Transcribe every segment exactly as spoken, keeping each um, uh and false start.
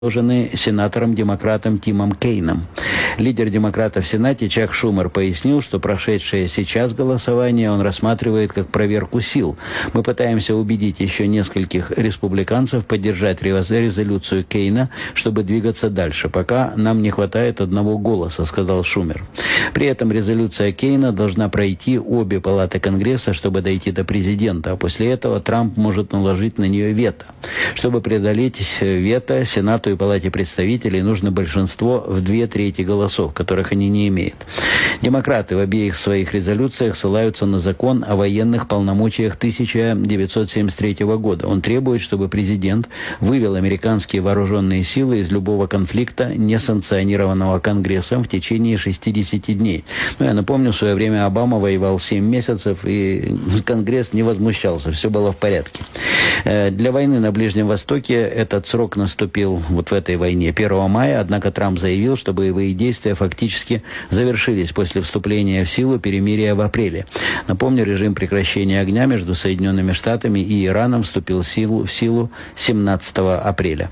сенатором-демократом Тимом Кейном. Лидер демократов в Сенате Чак Шумер пояснил, что прошедшее сейчас голосование он рассматривает как проверку сил. Мы пытаемся убедить еще нескольких республиканцев поддержать резолюцию Кейна, чтобы двигаться дальше. Пока нам не хватает одного голоса, сказал Шумер. При этом резолюция Кейна должна пройти обе палаты Конгресса, чтобы дойти до президента, а после этого Трамп может наложить на нее вето. Чтобы преодолеть вето, Сенату и Палате представителей нужно большинство в две трети голосов, которых они не имеют. Демократы в обеих своих резолюциях ссылаются на закон о военных полномочиях тысяча девятьсот семьдесят третьего года. Он требует, чтобы президент вывел американские вооруженные силы из любого конфликта, несанкционированного Конгрессом, в течение шестидесяти дней. Ну, я напомню, в свое время Обама воевал семь месяцев, и Конгресс не возмущался, все было в порядке. Для войны на Ближнем Востоке этот срок наступил вот в этой войне первого мая, однако Трамп заявил, что боевые действия фактически завершились после вступления в силу перемирия в апреле. Напомню, режим прекращения огня между Соединенными Штатами и Ираном вступил в силу, в силу семнадцатого апреля.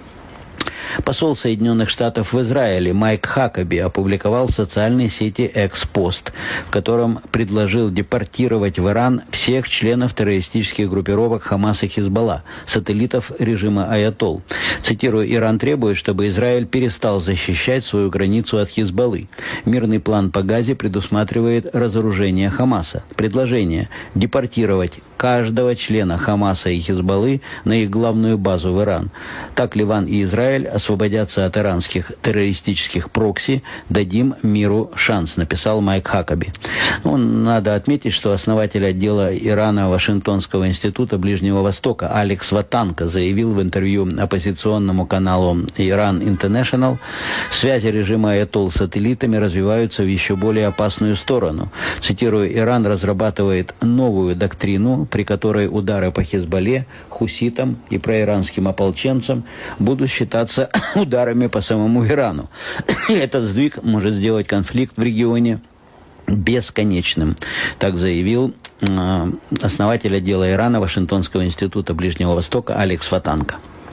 Посол Соединенных Штатов в Израиле Майк Хакаби опубликовал в социальной сети X-пост, в котором предложил депортировать в Иран всех членов террористических группировок Хамас и Хизбалла, сателлитов режима Аятолл. Цитирую, «Иран требует, чтобы Израиль перестал защищать свою границу от Хизбаллы. Мирный план по Газе предусматривает разоружение Хамаса. Предложение – депортировать каждого члена Хамаса и Хизбаллы на их главную базу в Иран. Так Ливан и Израиль освободятся от иранских террористических прокси, дадим миру шанс», написал Майк Хакаби. Ну, надо отметить, что основатель отдела Ирана Вашингтонского института Ближнего Востока Алекс Ватанко заявил в интервью оппозиционному каналу Иран International, связи режима Аятолл с сателлитами развиваются в еще более опасную сторону. Цитирую, «Иран разрабатывает новую доктрину, при которой удары по Хизбалле, хуситам и проиранским ополченцам будут считаться ударами по самому Ирану. Этот сдвиг может сделать конфликт в регионе бесконечным», так заявил э, основатель отдела Ирана Вашингтонского института Ближнего Востока Алекс Ватанко.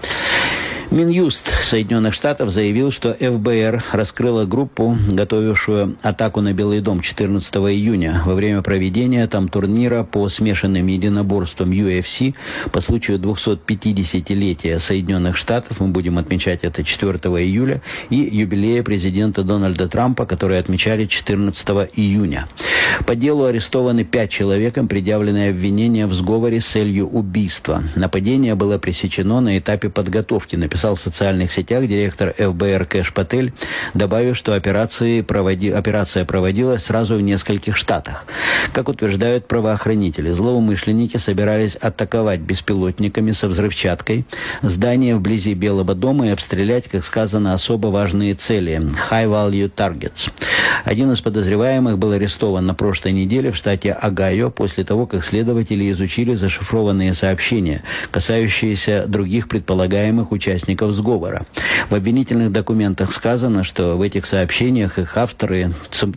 Минюст Соединенных Штатов заявил, что эф бэ эр раскрыла группу, готовившую атаку на Белый дом четырнадцатого июня во время проведения там турнира по смешанным единоборствам ю эф си по случаю двухсотпятидесятилетия Соединенных Штатов. Мы будем отмечать это четвёртого июля, и юбилея президента Дональда Трампа, который отмечали четырнадцатого июня. По делу арестованы пять человек, им предъявлены обвинения в сговоре с целью убийства. Нападение было пресечено на этапе подготовки, написал в социальных сетях директор эф бэ эр Кэш Патель, добавив, что операции проводи... операция проводилась сразу в нескольких штатах. Как утверждают правоохранители, злоумышленники собирались атаковать беспилотниками со взрывчаткой здание вблизи Белого дома и обстрелять, как сказано, особо важные цели – high value targets. Один из подозреваемых был арестован на прошлой неделе в штате Огайо после того, как следователи изучили зашифрованные сообщения, касающиеся других предполагаемых участников сговора. В обвинительных документах сказано, что в этих сообщениях их авторы,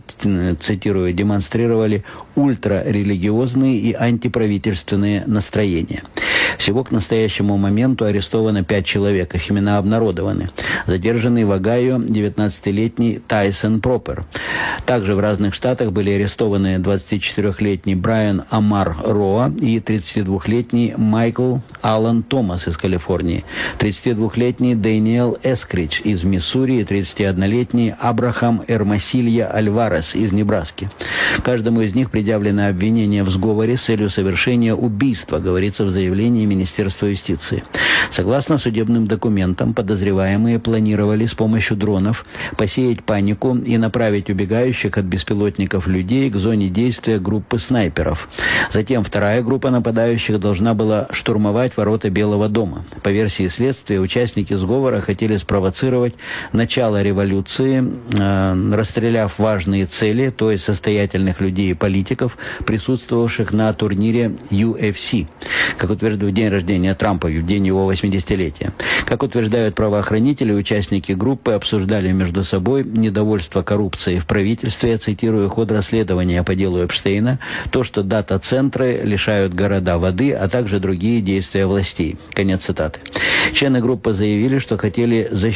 цитирую, демонстрировали ультрарелигиозные и антиправительственные настроения. Всего к настоящему моменту арестовано пять человек, их имена обнародованы. Задержанный в Огайо девятнадцатилетний Тайсон Пропер. Также в разных штатах были арестованы двадцатичетырехлетний Брайан Амар Роа и тридцатидвухлетний Майкл Аллан Томас из Калифорнии, тридцатидвухлетний Дэниел Эскридж из Миссури и тридцатиоднолетний Абрахам Эрмасилья Альварес из Небраски. Каждому из них предъявлено обвинение в сговоре с целью совершения убийства, говорится в заявлении Министерства юстиции. Согласно судебным документам, подозреваемые планировали с помощью дронов посеять панику и направить убегающих от беспилотников людей к зоне действия группы снайперов. Затем вторая группа нападающих должна была штурмовать ворота Белого дома. По версии следствия, участники сговора хотели спровоцировать начало революции, э, расстреляв важные цели, то есть состоятельных людей и политиков, присутствовавших на турнире ю эф си, как утверждают, в день рождения Трампа, в день его восьмидесятилетия. Как утверждают правоохранители, участники группы обсуждали между собой недовольство коррупцией в правительстве свидетельстве, я цитирую, ход расследования по делу Эпштейна, то, что дата-центры лишают города воды, а также другие действия властей. Конец цитаты. Члены группы заявили, что хотели защитить